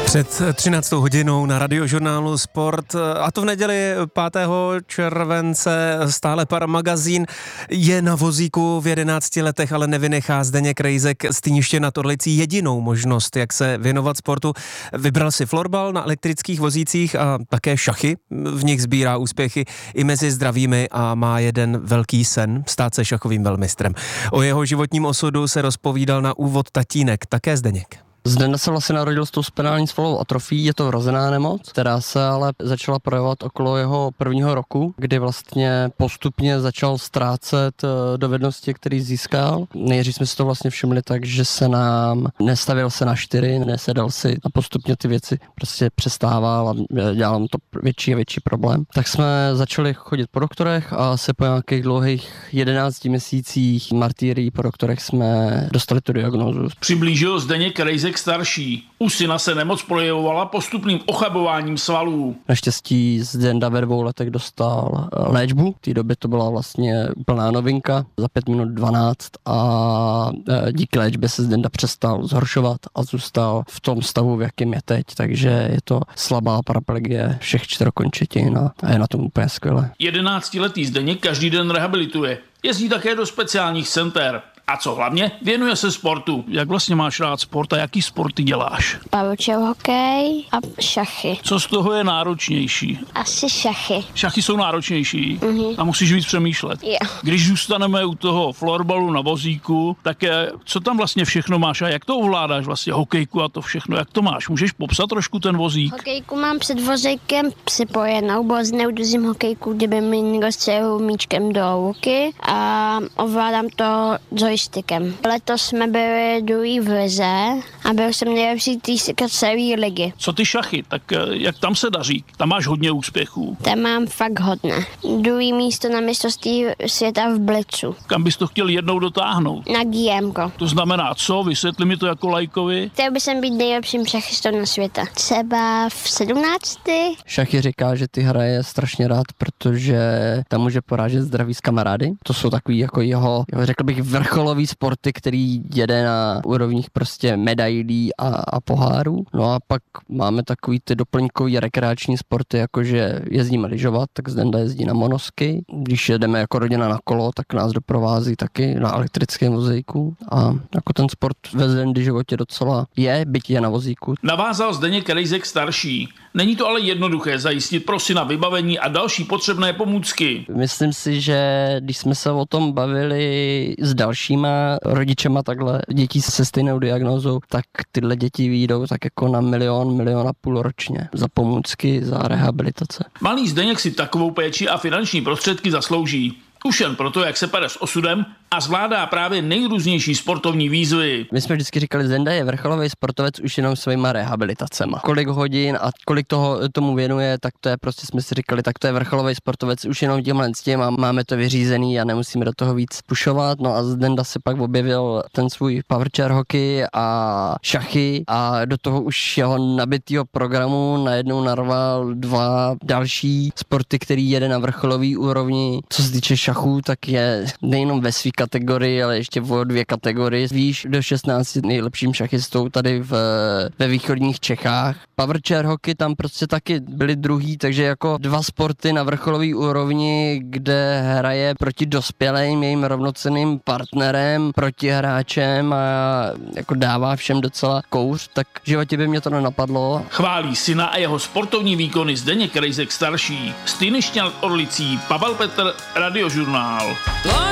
Před 13. hodinou na Radiožurnálu Sport, a to v neděli 5. července, stále Paramagazín je na vozíku v 11 letech, ale nevynechá Zdeněk Rejzek z Týniště nad Orlicí jedinou možnost, jak se věnovat sportu. Vybral si florbal na elektrických vozících a také šachy, v nich sbírá úspěchy i mezi zdravými a má jeden velký sen, stát se šachovým velmistrem. O jeho životním osudu se rozpovídal na úvod tatínek, také Zdeněk. Zdenda se vlastně narodil s tou spinální svalovou atrofií, je to vrozená nemoc, která se ale začala projevovat okolo jeho prvního roku, kdy vlastně postupně začal ztrácet dovednosti, který získal. Nejdřív jsme si to vlastně všimli tak, že se nám nestavil se na 4, nesedal si a postupně ty věci prostě přestával a dělal mu to větší a větší problém. Tak jsme začali chodit po doktorech a se po nějakých dlouhých 11 měsících martýrií po doktorech jsme dostali tu diagnózu. Přiblížil Zdeněk Rejzek starší. U syna se nemoc projevovala postupným ochabováním svalů. Naštěstí Zdenda ve 2 letech dostal léčbu. V té době to byla vlastně úplná novinka. Za 5 minut 12 a díky léčbě se Zdenda přestal zhoršovat a zůstal v tom stavu, v jakém je teď. Takže je to slabá paraplegie všech 4 končetin a je na tom úplně skvěle. 11letý Zdeněk každý den rehabilituje. Jezdí také do speciálních center. A co hlavně? Věnuje se sportu. Jak vlastně máš rád sport a jaký sporty děláš? Pavučev hokej a šachy. Co z toho je náročnější? Asi šachy. Šachy jsou náročnější a musíš víc přemýšlet. Jo. Když zůstaneme u toho florbalu na vozíku, tak co tam vlastně všechno máš a jak to ovládáš vlastně hokejku a to všechno, jak to máš? Můžeš popsat trošku ten vozík? Hokejku mám před vozíkem připojenou, bo neudržím hokejku, kdyby mi někdo střelil míčkem do ruky a ovládám to joystickem. Letos jsme byli druhý v lize a byl jsem nejlepší týsek celé ligy. Co ty šachy, tak jak tam se daří? Tam máš hodně úspěchů. Tam mám fakt hodně. Druhý místo na mistrovství světa v blicu. Kam bys to chtěl jednou dotáhnout? Na GMko. To znamená co? Vysvětli mi to jako lajkovi. Chtěl bych být nejlepším šachistou na světa. Třeba v 17. Šachy říká, že ty hraje strašně rád, protože tam může porážet zdraví s kamarády. To jsou takový jako jeho řekl bych, vrcholový sporty, který jede na úrovních prostě medailí a pohárů. No a pak máme takový ty doplňkový rekreační sporty, jakože jezdíme lyžovat, tak Zdenda jezdí na monosky. Když jedeme jako rodina na kolo, tak nás doprovází taky na elektrickém vozíku. A jako ten sport ve Zdendy životě docela je, byť je na vozíku. Navázal Zdeněk Rejzek starší. Není to ale jednoduché zajistit pro syna vybavení a další potřebné pomůcky. Myslím si, že když jsme se o tom bavili s dalšíma rodičema takhle dětí se stejnou diagnózou, tak tyhle děti vyjdou tak jako na 1,5 milionu ročně za pomůcky, za rehabilitace. Malý Zdeněk si takovou péči a finanční prostředky zaslouží. Už jen proto, jak se pere s osudem a zvládá právě nejrůznější sportovní výzvy. My jsme vždycky říkali, Zdenda je vrcholový sportovec už jenom svýma rehabilitacema. Kolik hodin a kolik toho tomu věnuje, tak to je prostě, jsme si říkali, tak to je vrcholový sportovec už jenom tímhle s tím a máme to vyřízený a nemusíme do toho víc pušovat. No a Zdenda se pak objevil ten svůj powerchair hokej a šachy a do toho už jeho nabitýho programu najednou narval 2 další sporty, který jede na vrcholový úrovni. Co se týče šachů, tak je nejenom ve své kategorii, ale ještě v 2 kategorii. Výš do 16 nejlepším šachistou tady ve východních Čechách. Powerchair hokej tam prostě taky byli druhý, takže jako 2 sporty na vrcholový úrovni, kde hraje proti dospělým, jejím rovnocenným partnerem, proti hráčem a jako dává všem docela kouř, tak v životě by mě to nenapadlo. Chválí syna a jeho sportovní výkony Zdeněk Rejzek starší. Z Týniště nad Orlicí, Pavel Petr, Radiožurnál.